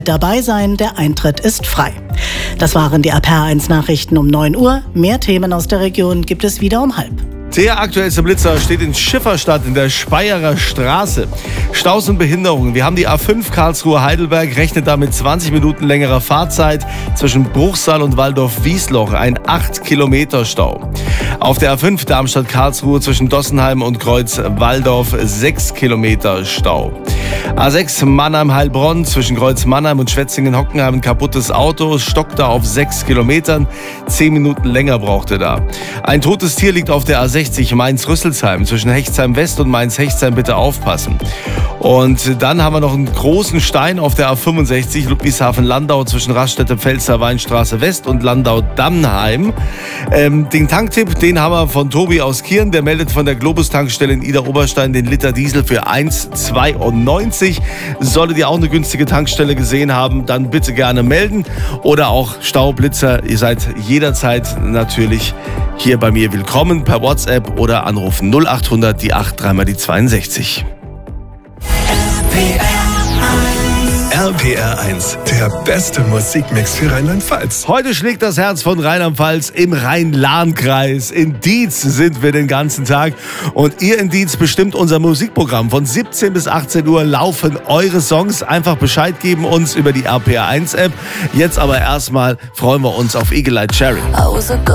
Dabei sein, der Eintritt ist frei. Das waren die RPR1 Nachrichten um 9 Uhr. Mehr Themen aus der Region gibt es wieder um 12:30. Der aktuellste Blitzer steht in Schifferstadt in der Speyerer Straße. Staus und Behinderungen. Wir haben die A5 Karlsruhe-Heidelberg, rechnet damit 20 Minuten längerer Fahrzeit zwischen Bruchsal und Waldorf-Wiesloch. Ein 8 Kilometer Stau. Auf der A5 Darmstadt-Karlsruhe zwischen Dossenheim und Kreuz-Walldorf 6 Kilometer Stau. A6 Mannheim-Heilbronn zwischen Kreuz-Mannheim und Schwetzingen-Hockenheim ein kaputtes Auto, stockt da auf 6 Kilometern. 10 Minuten länger braucht er da. Ein totes Tier liegt auf der A60 Mainz-Rüsselsheim zwischen Hechtsheim-West und Mainz-Hechtsheim, bitte aufpassen. Und dann haben wir noch einen großen Stein auf der A65 Ludwigshafen-Landau zwischen Raststätte-Pfälzer-Weinstraße West und Landau-Dannheim. Den Tanktipp, den haben wir von Tobi aus Kirn. Der meldet von der Globus-Tankstelle in Idar-Oberstein den Liter Diesel für 1,92. Solltet ihr auch eine günstige Tankstelle gesehen haben, dann bitte gerne melden. Oder auch Staublitzer, ihr seid jederzeit natürlich hier bei mir willkommen per WhatsApp oder anrufen 0800 die 8 3 mal die 62. RPR1, der beste Musikmix für Rheinland-Pfalz. Heute schlägt das Herz von Rheinland-Pfalz im Rhein-Lahn-Kreis. In Dietz sind wir den ganzen Tag. Und ihr in Dietz bestimmt unser Musikprogramm. Von 17 bis 18 Uhr laufen eure Songs. Einfach Bescheid geben uns über die RPR1-App. Jetzt aber erstmal freuen wir uns auf Eagle Eye Cherry.